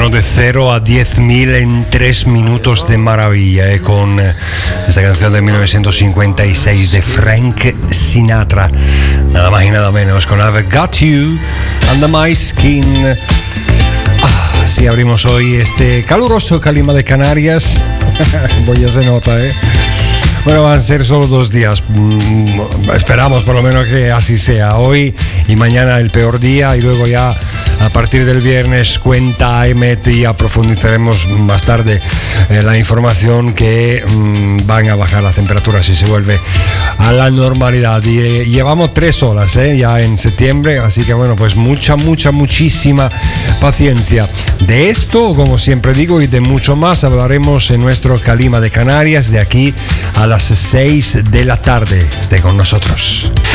Bueno, de 0 a 10.000 en 3 minutos de maravilla, con esta canción de 1956 de Frank Sinatra, nada más y nada menos, con I've Got You Under My Skin. Sí, abrimos hoy este caluroso Calima de Canarias. Pues ya se nota, Bueno, van a ser solo 2 días. Esperamos por lo menos que así sea. Hoy y mañana el peor día, y luego ya a partir del viernes cuenta EMET y profundizaremos más tarde la información que van a bajar las temperaturas y se vuelve a la normalidad. Y llevamos 3 olas ya en septiembre, así que bueno, pues muchísima paciencia. De esto, como siempre digo, y de mucho más hablaremos en nuestro Calima de Canarias de aquí a las 6 de la tarde. Esté con nosotros.